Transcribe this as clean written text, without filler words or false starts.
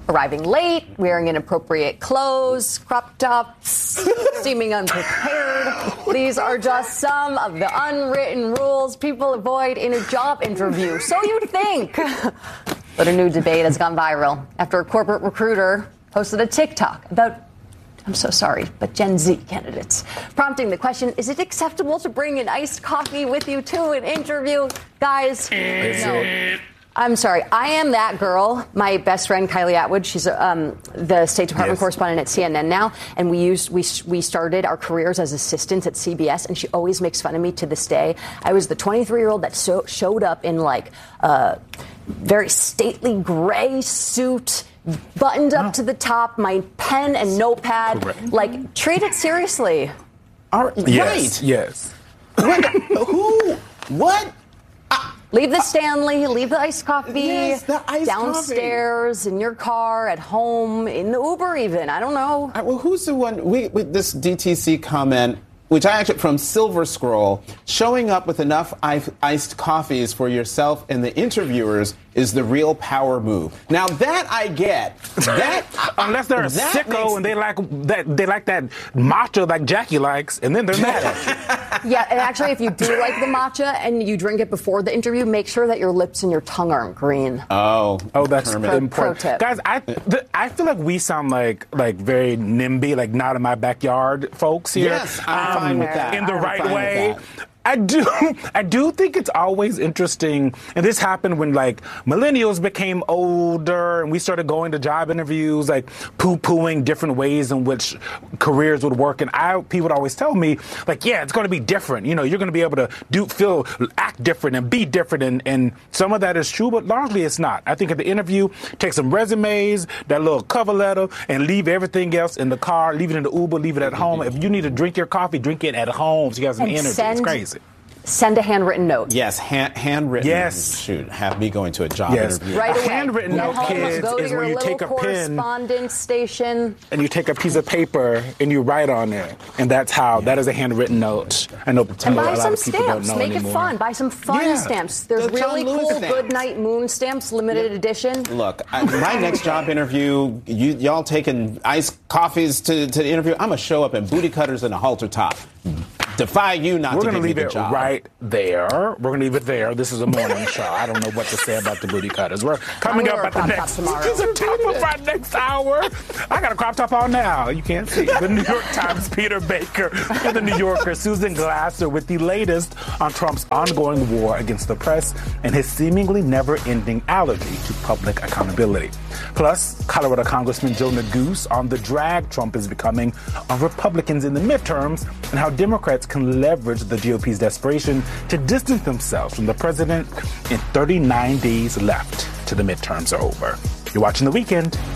arriving late, wearing inappropriate clothes, crop tops, seeming unprepared. These are just some of the unwritten rules people avoid in a job interview. So you'd think. But a new debate has gone viral after a corporate recruiter posted a TikTok about, I'm so sorry, but Gen Z candidates, prompting the question, is it acceptable to bring an iced coffee with you to an interview? Guys, no. I'm sorry. I am that girl. My best friend, Kylie Atwood, she's the State Department correspondent at CNN now, and we started our careers as assistants at CBS, and she always makes fun of me to this day. I was the 23-year-old that showed up in, like, a very stately gray suit, buttoned up to the top, my pen and notepad. Correct. Like, treat it seriously. Yes, right. Yes. Who? What? Leave the Stanley, leave the iced coffee downstairs, in your car, at home, in the Uber even. I don't know. Well, who's the one with this DTC comment, which I actually, from Silver Scroll, showing up with enough iced coffees for yourself and the interviewers is the real power move. Now that I get. That unless they're a sicko and they like that matcha like Jackie likes, and then they're mad at you. Yeah, and actually, if you do like the matcha and you drink it before the interview, make sure that your lips and your tongue aren't green. Oh, that's important. Pro tip. Guys, I feel like we sound like very NIMBY, like not in my backyard folks here. Yes, I'm fine with that. In the right way. I do think it's always interesting, and this happened when, like, millennials became older and we started going to job interviews, like, poo-pooing different ways in which careers would work. And people would always tell me, like, yeah, it's going to be different. You know, you're going to be able to act different and be different. And some of that is true, but largely it's not. I think at the interview, take some resumes, that little cover letter, and leave everything else in the car, leave it in the Uber, leave it at home. If you need to drink your coffee, drink it at home so you have some energy. It's crazy. Send a handwritten note. Yes, handwritten. Yes. Shoot, have me going to a job interview. Right away. A handwritten note, kids, is where you take a pen correspondence station and you take a piece of paper and you write on it, and that is a handwritten note. I know. And buy some stamps. Make it fun. Buy some fun stamps. There's really cool Good Night Moon stamps, limited edition. Look, my next job interview, y'all taking iced coffees to the interview. I'm gonna show up in booty cutters and a halter top. Defy you not to give me the job. We're going to leave it right there. We're going to leave it there. This is a morning show. I don't know what to say about the booty cutters. We're coming up at the next top of our next hour. I got a crop top on now. You can't see. The New York Times' Peter Baker and the New Yorker Susan Glasser with the latest on Trump's ongoing war against the press and his seemingly never-ending allergy to public accountability. Plus, Colorado Congressman Joe Neguse on the drag Trump is becoming on Republicans in the midterms and how Democrats can leverage the GOP's desperation to distance themselves from the president in 39 days left to the midterms are over. You're watching The Weekend.